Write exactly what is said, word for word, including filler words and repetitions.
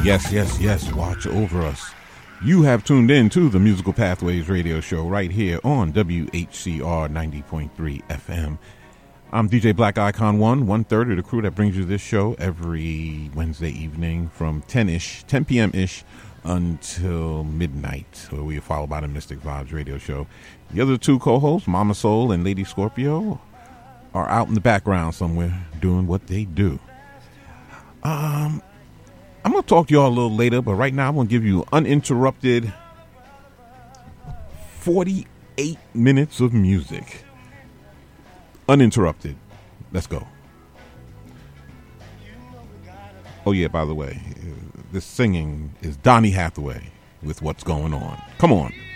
Yes, yes, yes, watch over us. You have tuned in to the Musical Pathways radio show right here on W H C R ninety point three F M. I'm D J Black Icon one, one-third of the crew that brings you this show every Wednesday evening from ten-ish, ten p.m.-ish until midnight, where we are followed by the Mystic Vibes radio show. The other two co-hosts, Mama Soul and Lady Scorpio, are out in the background somewhere doing what they do. Um, I'm going to talk to y'all a little later, but right now I'm going to give you uninterrupted forty-eight minutes of music. Uninterrupted. Let's go. Oh, yeah, by the way, this singing is Donny Hathaway with What's Going On. Come on.